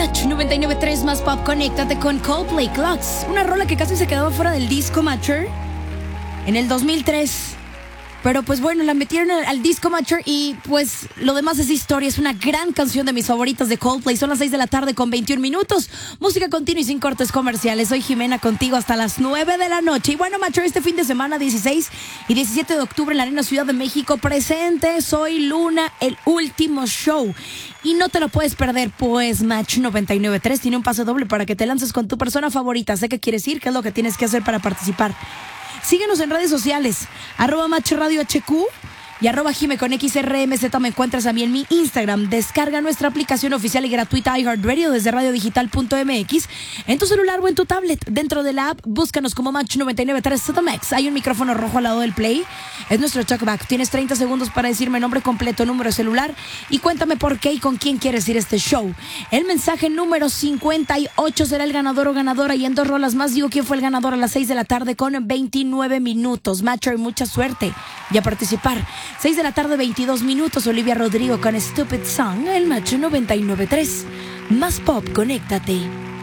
Match 99.3 más pop, conéctate con Coldplay Clocks. Una rola que casi se quedaba fuera del disco Mature en el 2003. Pero pues bueno, la metieron al disco Mature y pues lo demás es historia. Es una gran canción de mis favoritas de Coldplay. Son las 6 de la tarde con 21 minutos. Música continua y sin cortes comerciales. Soy Jimena contigo hasta las 9 de la noche. Y bueno, Mature, este fin de semana 16 y 17 de octubre en la Arena Ciudad de México presente. Soy Luna, el último show. Y no te lo puedes perder, pues Match 99.3 tiene un pase doble para que te lances con tu persona favorita. Sé que quieres ir, ¿qué es lo que tienes que hacer para participar? Síguenos en redes sociales, @MatchRadioHQ y @Jime con XRMZ. Me encuentras a mí en mi Instagram. Descarga nuestra aplicación oficial y gratuita iHeartRadio desde radiodigital.mx en tu celular o en tu tablet. Dentro de la app, búscanos como Match 99.3 ZMX. Hay un micrófono rojo al lado del play. Es nuestro talkback. Tienes 30 segundos para decirme nombre completo, número de celular y cuéntame por qué y con quién quieres ir a este show. El mensaje número 58 será el ganador o ganadora y en 2 rolas más digo quién fue el ganador a las 6 de la tarde con 29 minutos. Matcher, mucha suerte y a participar. 6 de la tarde, 22 minutos. Olivia Rodrigo con Stupid Song, el Match 99.3. Más pop, conéctate.